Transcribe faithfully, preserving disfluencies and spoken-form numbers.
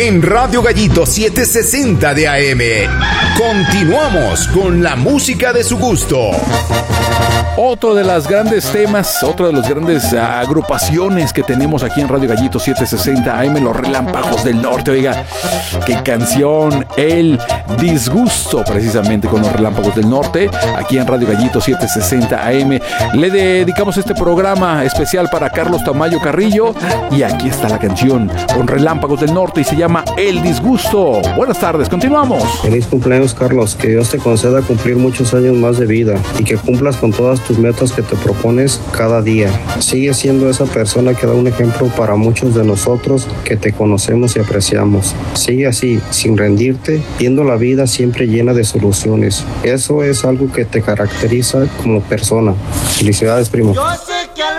en Radio Gallito setecientos sesenta de A M. Continuamos con la música de su gusto. Otro de los grandes temas, otra de las grandes uh, agrupaciones que tenemos aquí en Radio Gallito setecientos sesenta A M, los Relámpagos del Norte. Oiga, qué canción, El Disgusto, precisamente con los Relámpagos del Norte, aquí en Radio Gallito setecientos sesenta A M. Le dedicamos este programa especial para Carlos Tamayo Carrillo y aquí está la canción con Relámpagos del Norte y se llama El Disgusto. Buenas tardes, continuamos. Feliz cumpleaños, Carlos, que Dios te conceda cumplir muchos años más de vida y que cumplas con todas tus metas que te propones cada día. Sigue siendo esa persona que da un ejemplo para muchos de nosotros que te conocemos y apreciamos. Sigue así, sin rendirte, viendo la vida siempre llena de soluciones. Eso es algo que te caracteriza como persona. Felicidades, primo. Yo sé que al